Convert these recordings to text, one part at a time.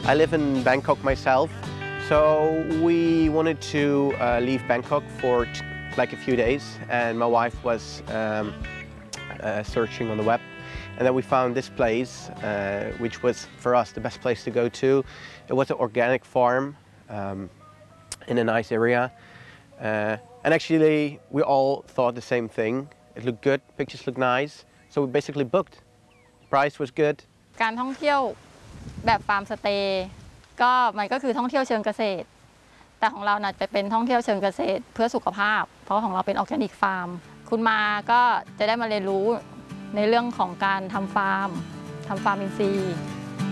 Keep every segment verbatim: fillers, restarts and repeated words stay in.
I live in Bangkok myself, so we wanted to uh, leave Bangkok for like a few days, and my wife was um, uh, searching on the web, and then we found this place, uh, which was for us the best place to go to. It was an organic farm um, in a nice area, uh, and actually we all thought the same thing. It looked good, pictures looked nice, so we basically booked. Price was good. การท่องเที่ยวแบบฟาร์มสเตย์ก็มันก็คือท่องเที่ยวเชิงเกษตรแต่ของเราจะเป็นท่องเที่ยวเชิงเกษตรเพื่อสุขภาพเพราะของเราเป็นออร์แกนิกฟาร์มคุณมาก็จะได้มาเรียนรู้ในเรื่องของการทำฟาร์มทำฟาร์มอินทรีย์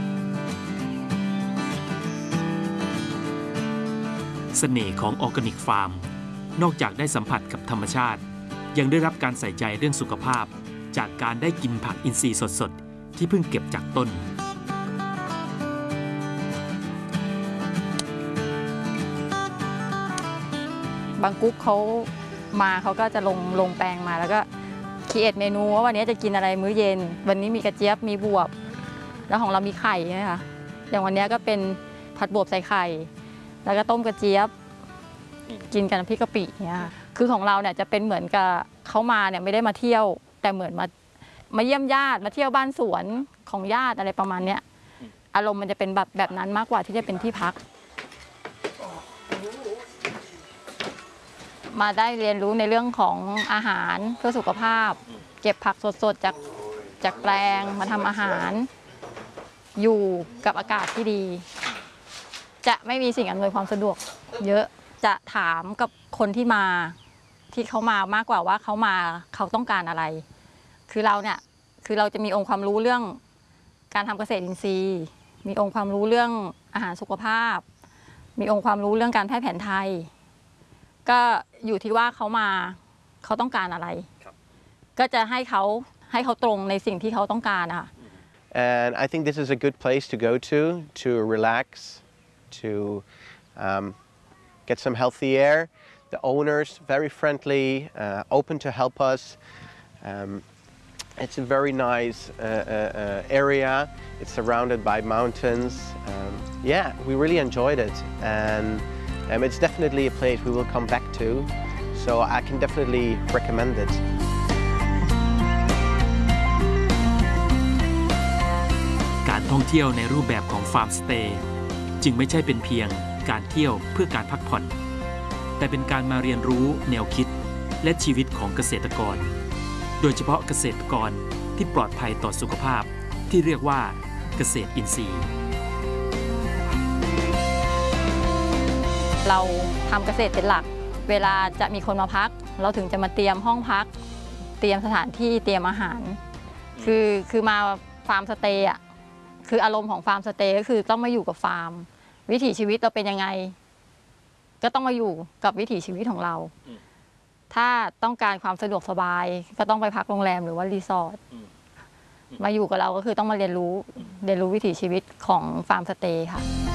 เสน่ห์ของออร์แกนิกฟาร์มนอกจากได้สัมผัสกับธรรมชาติยังได้รับการใส่ใจเรื่องสุขภาพจากการได้กินผักอินทรีย์สดๆที่เพิ่งเก็บจากต้นบางกุ๊กเขามาเขาก็จะลงลงแปลงมาแล้วก็คิดเอทเมนูว่าวันนี้จะกินอะไรมื้อเย็นวันนี้มีกระเจี๊ยบมีบวบแล้วของเรามีไข่ใช่ไหมคะอย่างวันนี้ก็เป็นผัดบวบใส่ไข่แล้วก็ต้มกระเจี๊ยบกินกับน้ำพริกกะปิเนี่ยคือของเราเนี่ยจะเป็นเหมือนกับเขามาเนี่ยไม่ได้มาเที่ยวแต่เหมือนมามาเยี่ยมญาติมาเที่ยวบ้านสวนของญาติอะไรประมาณเนี้ยอารมณ์มันจะเป็นแบบแบบนั้นมากกว่าที่จะเป็นที่พักมาได้เรียนรู้ในเรื่องของอาหารเพื่อสุขภาพเก็บผักสดๆจากจากแปลงมาทำอาหารอยู่กับอากาศที่ดีจะไม่มีสิ่งอำนวยความสะดวกเยอะจะถามกับคนที่มาที่เขามามากกว่าว่าเขามาเขาต้องการอะไรคือเราเนี่ยคือเราจะมีองค์ความรู้เรื่องการทำเกษตรอินทรีย์มีองค์ความรู้เรื่องอาหารสุขภาพมีองค์ความรู้เรื่องการแพทย์แผนไทยก็อยู่ที่ว่าเขามาเขาต้องการอะไรก็จะให้เขาให้เขาตรงในสิ่งที่เขาต้องการค่ะ And I think this is a good place to go to to relax, to um, get some healthy air. The owners very friendly, uh, open to help us. Um, it's a very nice uh, uh, area. It's surrounded by mountains. Um, yeah, we really enjoyed it, and um, it's definitely a place we will come back to. So I can definitely recommend it. การท่องเที่ยวในรูปแบบของฟาร์มสเตย์จึงไม่ใช่เป็นเพียงการเที่ยวเพื่อการพักผ่อนแต่เป็นการมาเรียนรู้แนวคิดและชีวิตของเกษตรกรโดยเฉพาะเกษตรกรที่ปลอดภัยต่อสุขภาพที่เรียกว่าเกษตรอินทรีย์เราทำเกษตรเป็นหลักเวลาจะมีคนมาพักเราถึงจะมาเตรียมห้องพักเตรียมสถานที่เตรียมอาหารคือคือมาฟาร์มสเตย์อ่ะคืออารมณ์ของฟาร์มสเตย์ก็คือต้องมาอยู่กับฟาร์มวิถีชีวิตเราเป็นยังไงก็ต้องมาอยู่กับวิถีชีวิตของเราถ้าต้องการความสะดวกสบายก็ต้องไปพักโรงแรมหรือว่ารีสอร์ทมาอยู่กับเราก็คือต้องมาเรียนรู้เรียนรู้วิถีชีวิตของฟาร์มสเตย์ค่ะ